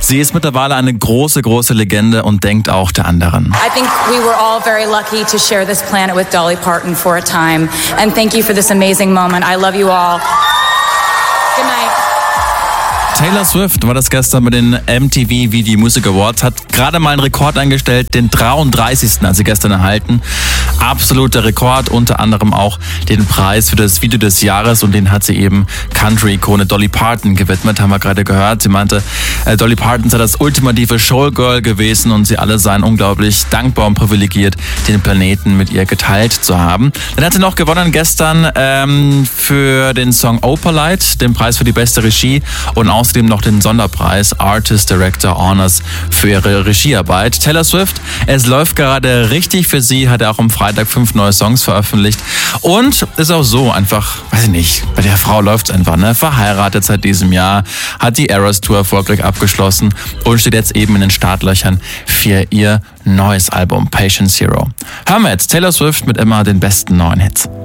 Sie ist mittlerweile eine große, große Legende und denkt auch der anderen. I think we were all very lucky to share this planet with Dolly Parton for a time. And thank you for this amazing moment. I love you all. Good night. Taylor Swift war das gestern bei den MTV Video Music Awards, hat gerade mal einen Rekord eingestellt, den 33. hat sie gestern erhalten. Absoluter Rekord, unter anderem auch den Preis für das Video des Jahres und den hat sie eben Country-Ikone Dolly Parton gewidmet, haben wir gerade gehört. Sie meinte, Dolly Parton sei das ultimative Showgirl gewesen und sie alle seien unglaublich dankbar und privilegiert, den Planeten mit ihr geteilt zu haben. Dann hat sie noch gewonnen gestern für den Song Opalite, den Preis für die beste Regie und außerdem noch den Sonderpreis Artist Director Honors für ihre Regiearbeit. Taylor Swift, es läuft gerade richtig für sie, hat er auch am Freitag 5 neue Songs veröffentlicht und ist auch so einfach, weiß ich nicht, bei der Frau läuft es einfach, ne? Verheiratet seit diesem Jahr, hat die Eras Tour erfolgreich abgeschlossen und steht jetzt eben in den Startlöchern für ihr neues Album Patient Zero. Hören wir jetzt Taylor Swift mit immer den besten neuen Hits.